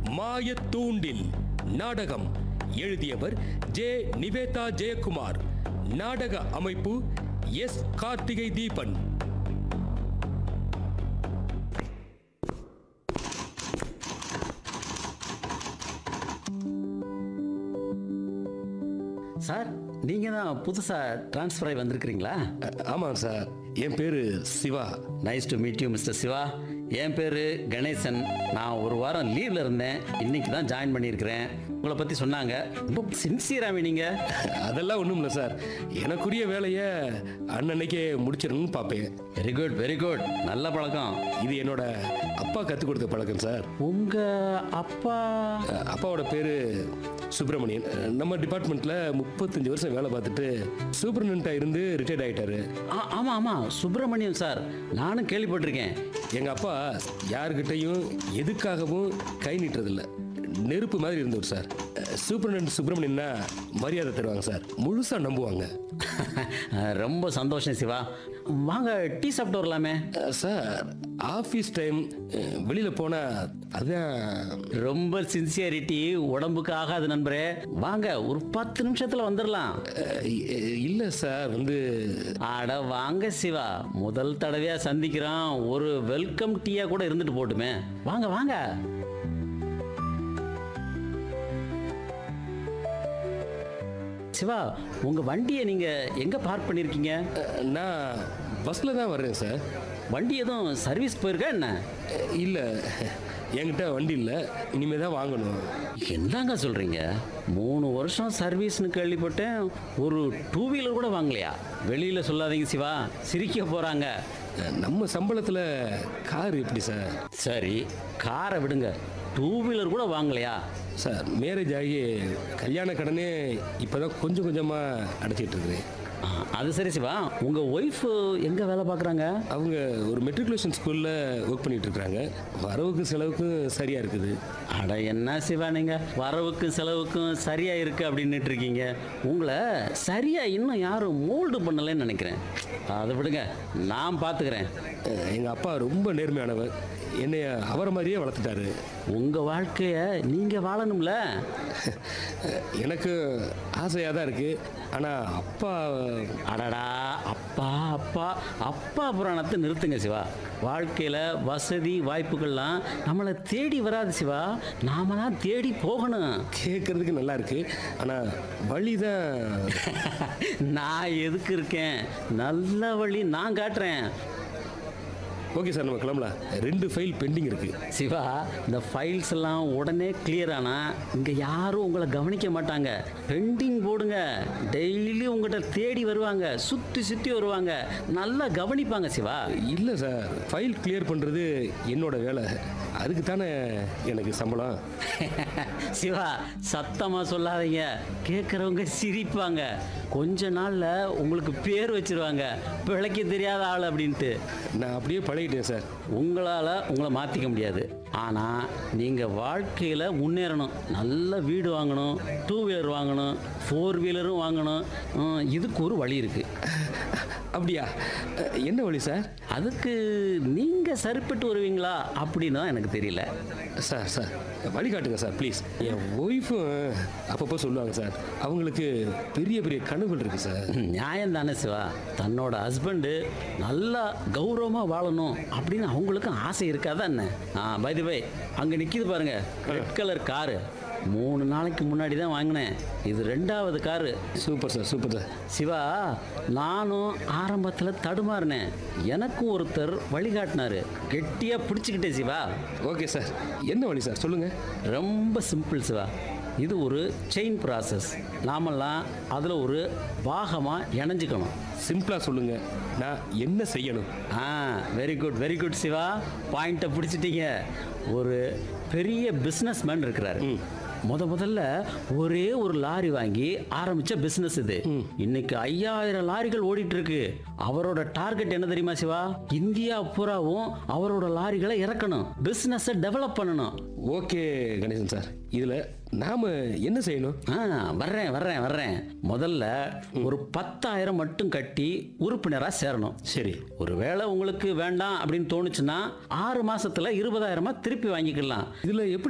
மாயத்தூண்டில் நாடகம் எழுதியவர் ஜே. நிவேதா ஜெயக்குமார். நாடக அமைப்பு எஸ். கார்த்திகை தீபன். சார், நீங்கள் தான் புதுசாக ட்ரான்ஸ்ஃபர் ஆகி வந்திருக்கிறீங்களா? ஆமாம் சார், என் பேரு Siva. Nice to meet you mister Siva. என் பேர் கணேசன். நான் ஒரு வாரம் லீவில் இருந்தேன், இன்னைக்கு தான் ஜாயின் பண்ணியிருக்கிறேன். உங்களை பற்றி சொன்னாங்க, ரொம்ப சின்சியராகவே நீங்கள். அதெல்லாம் ஒன்றும் இல்லை சார், எனக்குரிய வேலையை அன்னன்னைக்கே முடிச்சிடணும்னு பார்ப்பேன். வெரி குட் வெரி குட், நல்ல பழக்கம். இது என்னோட அப்பா கற்றுக் கொடுத்த பழக்கம் சார். உங்கள் அப்பா? அப்பாவோட பேர் சுப்பிரமணியன். நம்ம டிபார்ட்மெண்ட்டில் 35 வருஷம் வேலை பார்த்துட்டு சூப்பர்டென்ட்டாக இருந்து ரிட்டையர்ட் ஆகிட்டாரு. ஆமாம் ஆமாம், சுப்பிரமணியன் சார், நானும் கேள்விப்பட்டிருக்கேன். எங்கள் அப்பா யாருக்கிட்டையும் எதுக்காகவும் கை நீட்டுறதில்ல, நெருப்பு மாதிரி இருந்தவர் சார். சூப்பர்டென்ட் சுப்பிரமணியன்னா மரியாதை தருவாங்க சார், முழுசாக நம்புவாங்க. ரொம்ப சந்தோஷம் சிவா. வாங்க டீ சாப்பிட்டு வரலாமே. சார், ஆஃபீஸ் டைம் வெளியில் போனால் அதான். ரொம்ப சின்சியரிட்டி உடம்புக்கு ஆகாது நண்பரே. வாங்க, ஒரு 10 நிமிஷத்தில் வந்துடலாம். இல்லை சார், அட வாங்க சிவா, முதல் தடவையா சந்திக்கிறோம், ஒரு வெல்கம் டீயா கூட இருந்துட்டு போட்டுமே. வாங்க வாங்க. சிவா, உங்க வண்டியை நீங்க எங்க பார்க் பண்ணிருக்கீங்க? நான் பஸ்ஸில் தான் வர்றேன் சார். வண்டி எதுவும் சர்வீஸ் போயிருக்கா என்ன? இல்லை, என்கிட்ட வண்டி இல்லை, இனிமேல் தான் வாங்கணும். என்னங்க சொல்றீங்க? 3 வருஷம் சர்வீஸ்னு கேள்விப்பட்டேன், ஒரு 2 வீலர் கூட வாங்கலையா? வெளியில சொல்லாதீங்க சிவா, சிரிக்க போறாங்க. நம்ம சம்பளத்தில் கார் எப்படி சார்? சரி, காரை விடுங்க, 2 வீலர் கூட வாங்கலையா? சார், மேரேஜ் ஆகி கல்யாண கடனே இப்போ தான் கொஞ்சம் கொஞ்சமாக அடைச்சிட்டு இருக்கிறேன். அது சரி சிவா, உங்க ஒய்ஃப் எங்க வேலை பார்க்குறாங்க? அவங்க ஒரு மெட்ரிகுலேஷன் ஸ்கூலில் ஒர்க் பண்ணிட்டு இருக்கிறாங்க. வரவுக்கும் செலவுக்கும் சரியாக இருக்குது. அட என்ன சிவா, நீங்க வரவுக்கும் செலவுக்கும் சரியா இருக்கு அப்படின்னுட்டு இருக்கீங்க. உங்களை சரியா இன்னும் யாரும் மோல்டு பண்ணலைன்னு நினைக்கிறேன். அதை விடுங்க, நான் பார்த்துக்கிறேன். எங்கள் அப்பா ரொம்ப நேர்மையானவர், என்னைய அவரை மாதிரியே வளர்த்துட்டாரு. உங்க வாழ்க்கைய நீங்க வாழணும்ல. எனக்கு ஆசையாக தான் இருக்கு, ஆனால் அப்பா. அடடா, அப்பா அப்பா அப்பா புராணத்தை நிறுத்துங்க சிவா. வாழ்க்கையில வசதி வாய்ப்புகள்லாம் நம்மளை தேடி வராது சிவா, நாம தான் தேடி போகணும். கேட்கறதுக்கு நல்லா இருக்கு, ஆனால் வழி தான். நான் எதுக்கு இருக்கேன், நல்ல வழி நான் காட்டுறேன். ஓகே சார், நம்ம கிளம்பலாம். 2 ஃபைல் பெண்டிங் இருக்கு. சிவா, இந்த ஃபைல்ஸ் எல்லாம் உடனே கிளியர் ஆனா இங்க யாரும் உங்களை கவனிக்க மாட்டாங்க. பெண்டிங் போடுங்க, டெய்லி உங்கள்கிட்ட தேடி வருவாங்க, சுத்தி சுத்தி வருவாங்க, நல்லா கவனிப்பாங்க சிவா. இல்லை சார், ஃபைல் கிளியர் பண்ணுறது என்னோட வேலை, அதுக்கு தானே எனக்கு சம்பளம். சிவா, சத்தமா சொல்லாதீங்க, கேட்குறவங்க சிரிப்பாங்க. கொஞ்ச நாள்ல உங்களுக்கு பேர் வச்சிருவாங்க, பிழைக்க தெரியாத ஆள் அப்படின்ட்டு. நான் அப்படியே பழகிட்டேன் சார். உங்களால் உங்களை மாற்றிக்க முடியாது, ஆனால் நீங்கள் வாழ்க்கையில் முன்னேறணும். நல்ல வீடு வாங்கணும், 2 வீலர் வாங்கணும், 4 வீலரும் வாங்கணும். இதுக்கு ஒரு வழி இருக்குது. அப்படியா? என்ன வழி சார்? அதுக்கு நீங்கள் சரிப்பட்டு வருவீங்களா அப்படின்னு தான் எனக்கு தெரியல. சார் வழி காட்டுங்க சார் ப்ளீஸ். என் ஒய்ஃபும் அப்பப்போ சொல்லுவாங்க சார், அவங்களுக்கு பெரிய பெரிய கனவுகள் இருக்குது சார். நியாயம் தானே சிவா, தன்னோட ஹஸ்பண்டு நல்லா கௌரவமாக வாழணும் அப்படின்னு அவங்களுக்கும் ஆசை இருக்காதா என்ன? பை தி வே, அங்கே நிற்கிது பாருங்க ரெட் கலர் காரு, 3 நாளைக்கு முன்னாடி தான் வாங்கினேன். இது 2வது car. Super sir, super sir. Siva, நானும் ஆரம்பத்தில் தடுமாறினேன், எனக்கும் ஒருத்தர் வழிகாட்டினாரு, கெட்டியாக பிடிச்சிக்கிட்டேன் சிவா. ஓகே சார், என்ன வழி சார் சொல்லுங்கள். ரொம்ப சிம்பிள் சிவா, இது ஒரு செயின் ப்ராசஸ். நாமெல்லாம் அதில் ஒரு பாகமாக இணைஞ்சிக்கணும். சிம்பிளாக சொல்லுங்கள், நான் என்ன செய்யணும்? Very good very good Siva, பாயிண்ட்டை பிடிச்சிட்டீங்க. ஒரு பெரிய பிஸ்னஸ் மேன் இருக்கிறாரு. முதல்ல ஒரே ஒரு லாரி வாங்கி ஆரம்பிச்ச பிசினஸ் இது. இன்னைக்கு 5000 லாரிகள் ஓடிட்டு இருக்கு. அவரோட டார்கெட் என்ன தெரியுமா சிவா? இந்தியா பூராவும் அவரோட லாரிகளை இறக்கணும், பிசினஸ் டெவலப் பண்ணணும். ஓகே கணேசன் சார், இதுல நாம என்ன செய்யணும்? வர்றேன். முதல்ல ஒரு 10,000 மட்டும் கட்டி உறுப்பினரா சேரணும். சரி. ஒருவேளை உங்களுக்கு வேண்டாம் அப்படின்னு தோணுச்சுன்னா 6 மாசத்துல 20,000 திருப்பி வாங்கிக்கலாம். இதுல எப்படி